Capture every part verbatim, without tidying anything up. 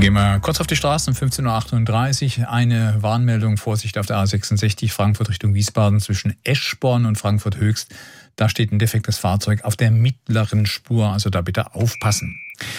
Gehen wir kurz auf die Straßen, fünfzehn Uhr achtunddreißig. Eine Warnmeldung, Vorsicht auf der A sechsundsechzig, Frankfurt Richtung Wiesbaden zwischen Eschborn und Frankfurt Höchst. Da steht ein defektes Fahrzeug auf der mittleren Spur, also da bitte aufpassen.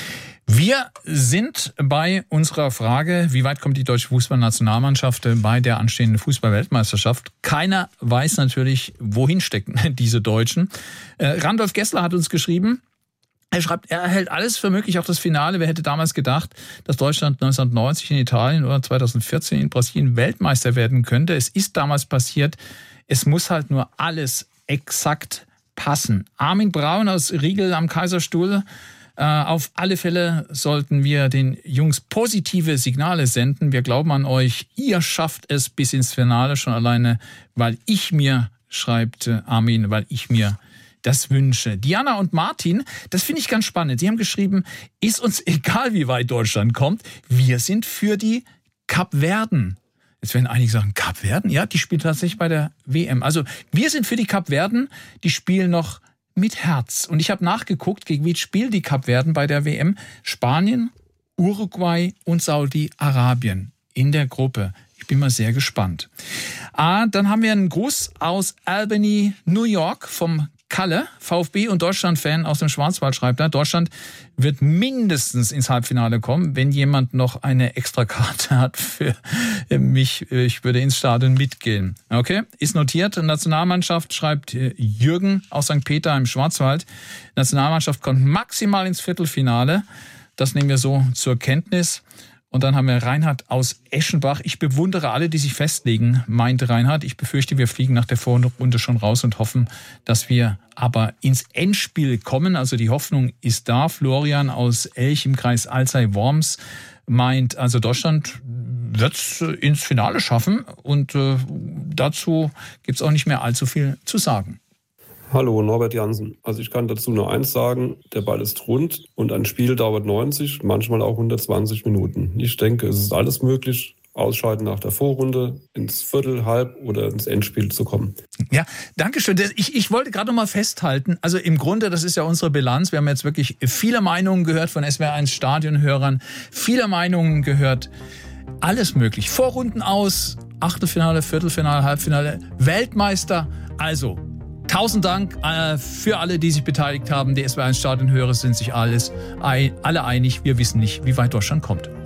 Wir sind bei unserer Frage, wie weit kommt die deutsche Fußballnationalmannschaft bei der anstehenden Fußball-Weltmeisterschaft? Keiner weiß natürlich, wohin stecken diese Deutschen. Äh, Randolph Gessler hat uns geschrieben, er schreibt, er hält alles für möglich, auch das Finale. Wer hätte damals gedacht, dass Deutschland neunzehnhundertneunzig in Italien oder zweitausendvierzehn in Brasilien Weltmeister werden könnte? Es ist damals passiert. Es muss halt nur alles exakt passen. Armin Braun aus Riegel am Kaiserstuhl. Äh, auf alle Fälle sollten wir den Jungs positive Signale senden. Wir glauben an euch. Ihr schafft es bis ins Finale schon alleine, weil ich mir, schreibt Armin, weil ich mir das wünsche. Diana und Martin, das finde ich ganz spannend. Sie haben geschrieben, ist uns egal, wie weit Deutschland kommt. Wir sind für die Kapverden. Jetzt werden einige sagen, Kapverden? Ja, die spielen tatsächlich bei der W M. Also wir sind für die Kapverden, die spielen noch mit Herz. Und ich habe nachgeguckt, gegen wen spielen die Kapverden bei der W M? Spanien, Uruguay und Saudi-Arabien in der Gruppe. Ich bin mal sehr gespannt. Ah, dann haben wir einen Gruß aus Albany, New York vom Kalle, VfB und Deutschland-Fan aus dem Schwarzwald, schreibt er. Deutschland wird mindestens ins Halbfinale kommen, wenn jemand noch eine Extrakarte hat für mich. Ich würde ins Stadion mitgehen. Okay, ist notiert. Nationalmannschaft, schreibt Jürgen aus Sankt Peter im Schwarzwald. Nationalmannschaft kommt maximal ins Viertelfinale. Das nehmen wir so zur Kenntnis. Und dann haben wir Reinhard aus Eschenbach. Ich bewundere alle, die sich festlegen, meinte Reinhard. Ich befürchte, wir fliegen nach der Vorrunde schon raus und hoffen, dass wir aber ins Endspiel kommen. Also die Hoffnung ist da. Florian aus Elch im Kreis Alzey-Worms meint, also Deutschland wird es ins Finale schaffen. Und äh, dazu gibt es auch nicht mehr allzu viel zu sagen. Hallo, Norbert Jansen. Also ich kann dazu nur eins sagen, der Ball ist rund und ein Spiel dauert neunzig, manchmal auch hundertzwanzig Minuten. Ich denke, es ist alles möglich, ausscheiden nach der Vorrunde, ins Viertel, Halb- oder ins Endspiel zu kommen. Ja, danke schön. Ich, ich wollte gerade noch mal festhalten, also im Grunde, das ist ja unsere Bilanz, wir haben jetzt wirklich viele Meinungen gehört von S W R eins Stadionhörern, viele Meinungen gehört, alles möglich. Vorrunden aus, Achtelfinale, Viertelfinale, Halbfinale, Weltmeister, also tausend Dank äh, für alle, die sich beteiligt haben. Die S W R eins Stadionhörer sind sich alles, alle einig. Wir wissen nicht, wie weit Deutschland kommt.